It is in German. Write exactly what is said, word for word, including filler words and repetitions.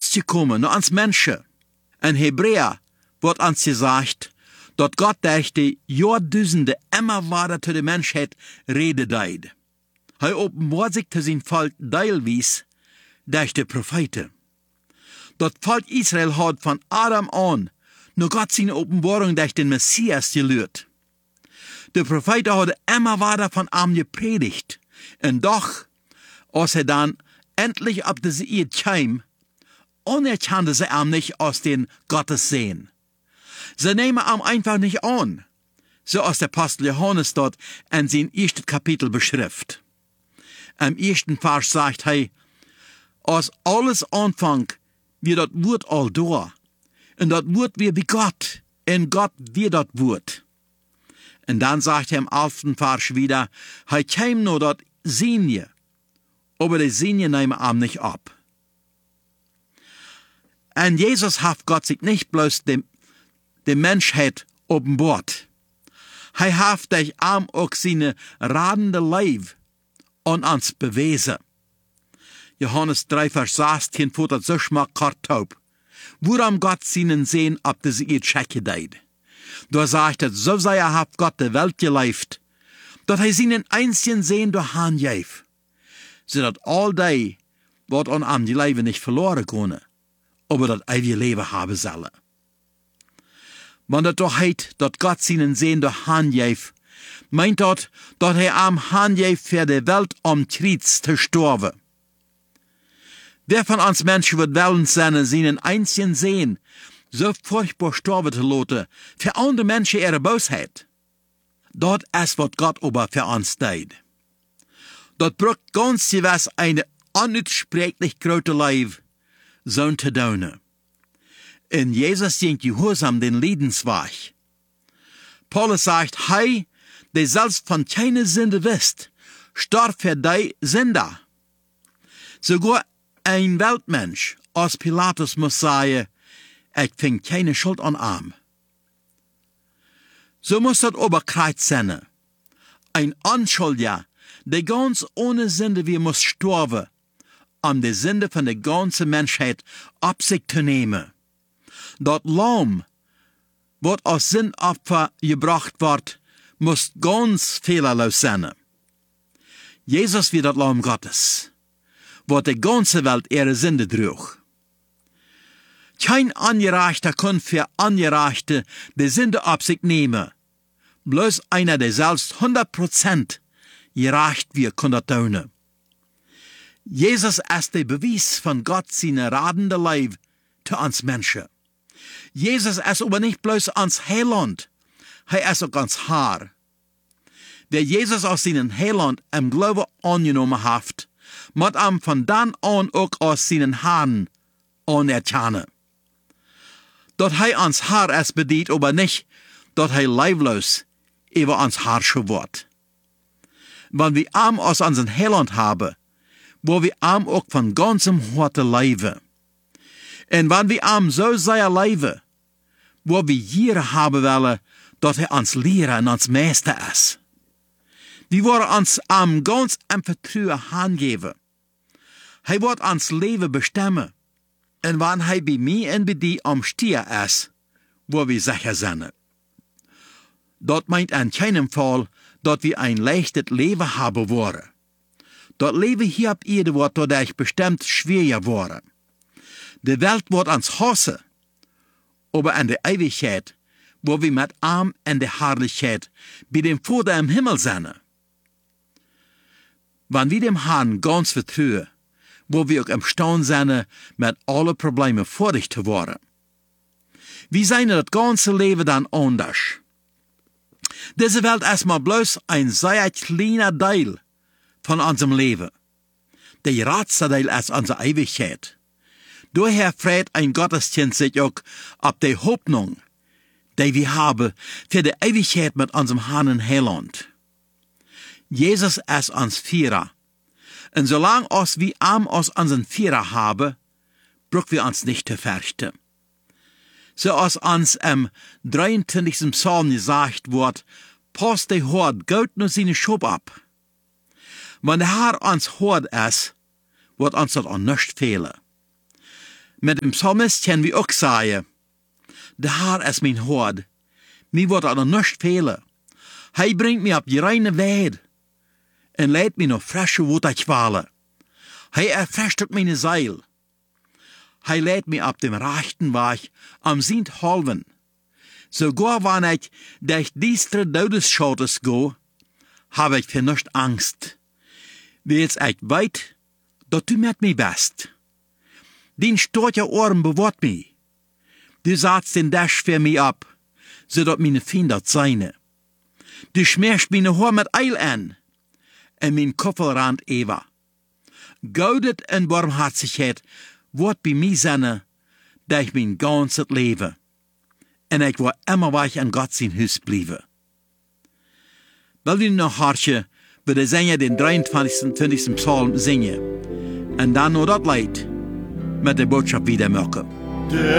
uns gekommen, nur ans Menschen. In Hebräer wird uns gesagt, dass Gott durch die Jahrtausende immer weiter zu der Menschheit reden deed. Er offenbart sich zu sein Volk teilweise durch die Propheten. Das Volk Israel hat von Adam an nur Gott seine Offenbarung durch den Messias gelehrt. Die Propheten haben immer weiter von ihm gepredigt. Und doch, als er dann endlich auf diese Erde kam, anerkannte sie ihn nicht als den Gottes sehen. Sie nehmen ihn einfach nicht an, so als der Apostel Johannes dort in sein erstes Kapitel beschrift. Im ersten Vers sagt er, als alles Anfang wie das Wort all da, und das Wort wie bei Gott, und Gott wie das Wort. Und dann sagt er im elften Vers wieder, er kam nur das Sehen, aber die Sehen nehmen ihm nicht ab. Und Jesus hat Gott sich nicht bloß dem, dem Menschheit offenbart. Er hat durch ihm auch seine radende Leib an uns bewiesen. Johannes drei, Vers sechzehn, vor das so schmack kartaub. Woran Gott seinen Sehen ab diese Erde checken deed. Da sagt er, so sei er hat Gott der Welt geleift, dass er seinen einzigen Sehen durch Hand gab, so dass all die, was an ihm die Leben nicht verloren können, aber das ewige Leben haben sollen. Wenn das doch heißt, dass Gott seinen Sehen durch Hand gab, meint das, dass er am Hand gab für die Welt am Kreuz zu sterben. Wer von uns Menschen wird wollen seinen, seinen einzigen Sehen so furchtbar sterben zu lassen, für andere Menschen ihre Bosheit? Dort ist, was Gott aber für uns tut. Dort braucht ganz gewiss eine unuitsprechlich große Leib, so zu tun. In Jesus ging Gehorsam den Leidensweg. Paulus sagt, hey, der selbst von keiner Sünde wisst, starb für die Sünder. Sogar ein Weltmensch, als Pilatus muss sagen, ich fing keine Schuld an ihm. So muss das aber kreuz sein. Ein Unschuldiger, der ganz ohne Sünde wie muss sterben, um die Sünde von der ganzen Menschheit auf sich zu nehmen. Das Lamm, was als Sündopfer gebracht wird, muss ganz fehlerlos sein. Jesus wird das Lamm Gottes, was die ganze Welt ihre Sünde trug. Kein Angereichter kann für Angereichte die Sünde auf sich nehmen. Bloß einer, der selbst hundert Prozent gerecht wird, kann das tun. Jesus ist der Beweis von Gott seine radende Leib zu uns Menschen. Jesus ist aber nicht bloß ans Heiland, er ist auch ans Haar. Wer Jesus aus seinen Heiland im Glauben angenommen hat, muss ihm von dann an auch aus seinen Haaren anerkennen. Dort er ans Haar es bedient, aber nicht, dort er leiblos über ans Haar schon wird. Wenn wir Arm aus unseren Heiland haben, wo wir Arm auch von ganzem Herzen leben. Und wenn wir Arm so sehr leben, wo wir hier haben wollen, dort er uns Lehrer und uns Meister ist. Die wollen uns am ganz im Vertrauen hingeben. Er wird uns Leben bestimmen. Und wenn er bei mir und bei dir am Stier ist, wo wir sicher sind. Dort meint in keinem Fall, dass wir ein leichtes Leben haben wollen. Das Leben hier auf Erde wird dadurch bestimmt schwieriger worden. Die Welt wird uns hassen, aber in der Ewigkeit, wo wir mit ihm in der Herrlichkeit bei dem Vater im Himmel sind. Wenn wir dem Herrn ganz vertrauen, wo wir auch imstande sind, mit allen Problemen fertig zu werden. Wie sein das ganze Leben dann anders? Diese Welt ist mal bloß ein sehr kleiner Teil von unserem Leben. Der größte Teil ist unsere Ewigkeit. Daher freut ein Gottesdienst sich auch auf die Hoffnung, die wir haben für die Ewigkeit mit unserem Herrn und Heiland. Jesus ist uns Führer. Und solange uns wir Arm aus unseren Führer haben, brauchen wir uns nicht zu fürchten. So als uns im dreiundzwanzigsten Psalm gesagt wird, passt der Hort gut nur seine Schub ab. Wenn der Herr uns Hort ist, wird uns das auch nicht fehlen. Met dem Psalmist können wir auch sagen, der Herr ist mein Hort, mir wird er nicht fehlen. Hij bringt mich auf die reine Weg und leidt mich noch frische Waterqualen. Hij erfrischt meine Seele. Hij leidt mich auf dem rechten Weg am Sint halven. Sogar wenn ich durch düstere Todesschattes gehe, habe ich für nichts Angst. Weil ich weiß, dass du mit mir bist. Den starke Ohren bewahrt mich. Du setzt den Dash für mich ab, sodass meine Feinde seine. Du schmierst meine Haar mit Eil an, und mein Kopfelrand Eva. Goudet en Barmherzigkeit wordt bij mij zijn, durch mein ganzes Leben. En ik wil immer weich an Gott sein Haus blijven. Wil je nog hartje, bij de zingen den drieëntwintigsten Psalm zingen. En dan nog dat Lied, met de boodschap wieder maken.